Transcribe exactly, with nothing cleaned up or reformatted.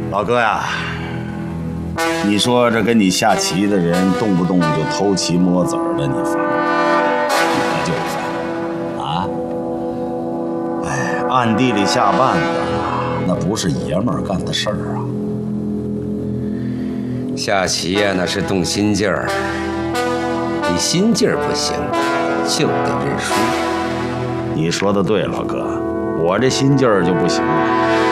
老哥呀，你说这跟你下棋的人动不动就偷棋摸子儿的，你烦吗？我就烦啊！哎，暗地里下绊子，那不是爷们儿干的事儿啊。 下棋呀，那是动心劲儿，你心劲儿不行，就得认输。 你说的对，老哥，我这心劲儿就不行了。